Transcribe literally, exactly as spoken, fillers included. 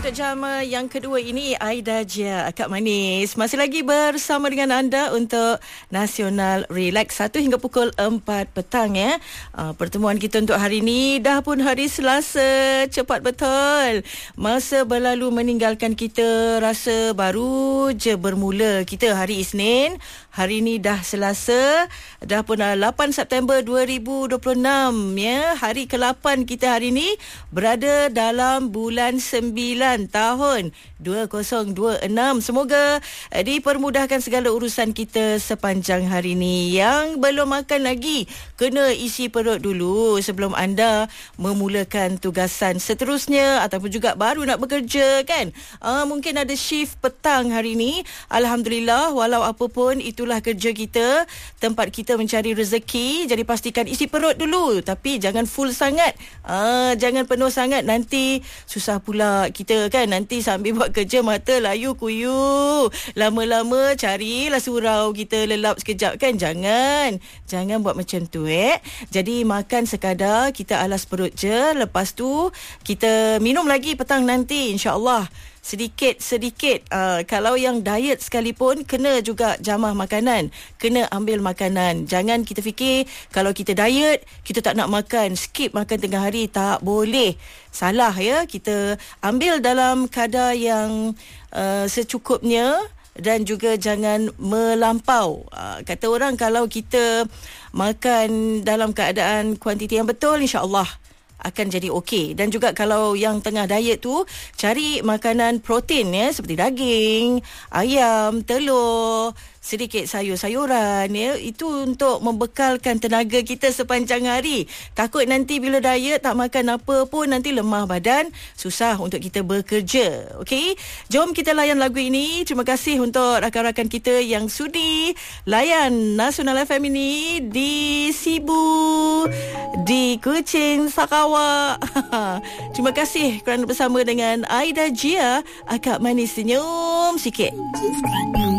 untuk jam yang kedua ini, Aida Jia, Akak Manis masih lagi bersama dengan anda untuk Nasional Relax satu hingga pukul empat petang ya. Uh, pertemuan kita untuk hari ini dah pun hari Selasa, cepat betul. Masa berlalu meninggalkan kita, rasa baru je bermula kita hari Isnin. Hari ini dah Selasa, dah pun lapan September dua ribu dua puluh enam ya. Hari ke lapan kita hari ini berada dalam bulan sembilan tahun dua ribu dua puluh enam. Semoga eh, dipermudahkan segala urusan kita sepanjang hari ini. Yang belum makan lagi, kena isi perut dulu sebelum anda memulakan tugasan seterusnya ataupun juga baru nak bekerja kan. Uh, mungkin ada shift petang hari ini. Alhamdulillah, walau apa pun itulah kerja kita, tempat kita mencari rezeki. Jadi pastikan isi perut dulu, tapi jangan full sangat. Uh, jangan penuh sangat, nanti susah pula kita kan. Nanti sambil buat kerja mata layu kuyu, lama-lama carilah surau kita lelap sekejap kan. Jangan jangan buat macam tu eh. Jadi makan sekadar, kita alas perut je. Lepas tu kita minum lagi petang nanti insya-Allah. Sedikit-sedikit uh, kalau yang diet sekalipun kena juga jamah makanan, kena ambil makanan. Jangan kita fikir kalau kita diet kita tak nak makan, skip makan tengah hari, tak boleh. Salah ya. Kita ambil dalam kadar yang uh, secukupnya dan juga jangan melampau. Uh, kata orang kalau kita makan dalam keadaan kuantiti yang betul, insya-Allah akan jadi okey. Dan juga kalau yang tengah diet tu, cari makanan protein ya, seperti daging, ayam, telur, sedikit sayur-sayuran ya. Itu untuk membekalkan tenaga kita sepanjang hari. Takut nanti bila diet tak makan apa pun, nanti lemah badan, susah untuk kita bekerja. Okey, jom kita layan lagu ini. Terima kasih untuk rakan-rakan kita yang sudi layan Nasional F M ini di Sibu, di Kuching, Sarawak. Terima kasih kerana bersama dengan Aida Jia, Akak Manis. Senyum sikit.